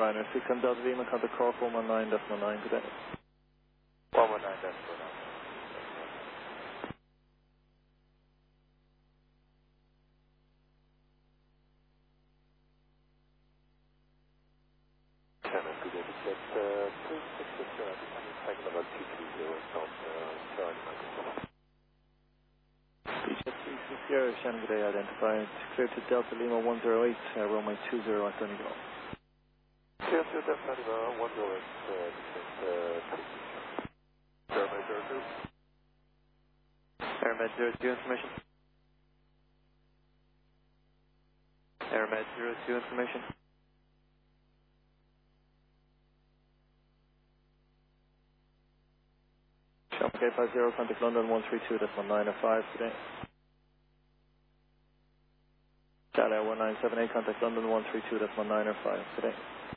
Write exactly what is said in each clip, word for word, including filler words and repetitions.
Ryanair six on Delta Lima, contact Cork one one nine decimal nine, good day. one one nine decimal nine. Seven, good day. That's uh, two six six zero, flight level two three zero, South Charlie Microsoft. Beechjet three six zero, Shannon, good day, identified. Clear to Delta Lima one zero eight, uh, runway two zero at Donegal. Clear to Delta Lima one zero eight, uh, descent uh, three. Airmed zero two. Airmed zero two information. Airmed zero two information. Shop K five zero, contact London one three two decimal nine oh five today. Charlie one nine seven eight, contact London one three two decimal nine oh five today.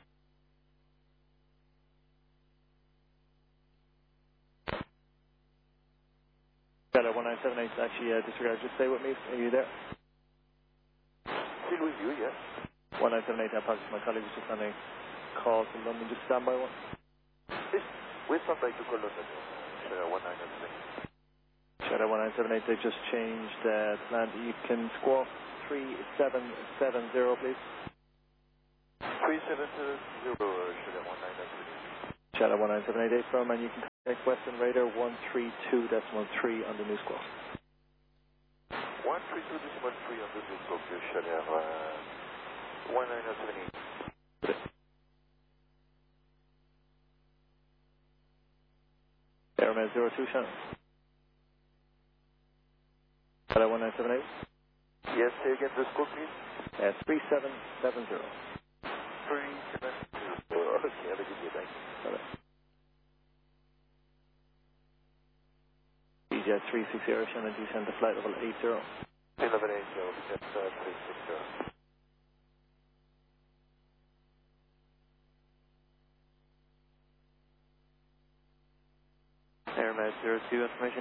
Charlie one nine seven eight, actually uh, disregard, just stay with me, are you there? Still with you, yes. one nine seven eight, I apologize, my colleague was just on a call from London, just stand by one. Yes, we're from by to call London, uh, one nine seven eight. Shadow one nine seven eight, they just changed uh, the land. You can squawk three seven seven zero, please. three seven seven zero, Shadow one nine seven eight. Shadow one nine seven eight, eight from, and you can contact Western Radar one three two decimal three on the new squawk. one three two decimal three on the new squawk, Shadow uh, one nine seven eight. Airmed zero two, Shannon. Shadow one nine seven eight. Yes, say again the squawk, please. Uh, three seven seven zero. three seven zero. Okay, have a good day, thanks. Beechjet three six zero, Shannon, descend to flight level eight zero. eleven eight zero, that's uh, three six zero. Airmed zero two information.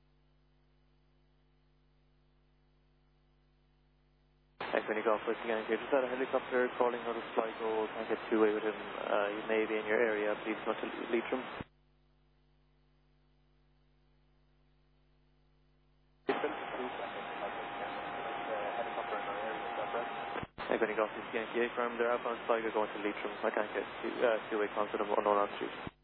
Equity Golf Whiskey again, just had a helicopter calling out of Sligo, can't get two-way with him. Uh, he may be in your area, please go to Leitrim. Equity Golf Whiskey again, from there, Alpha and Sligo going to Leitrim. I can't get two, uh, two-way contact of unknown altitude.